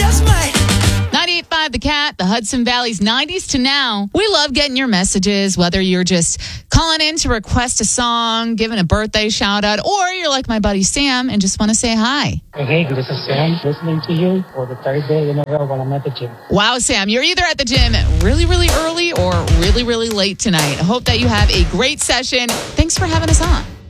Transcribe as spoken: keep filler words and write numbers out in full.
just might. ninety-eight point five The Cat, the Hudson Valley's nineties to now. We love getting your messages, whether you're just calling in to request a song, giving a birthday shout out, or you're like my buddy Sam and just want to say hi. Hey, this is Sam listening to you for the third day in a row when I'm at the gym. Wow, Sam, you're either at the gym really, really early or really, really late tonight. I hope that you have a great session. Thanks for having us on.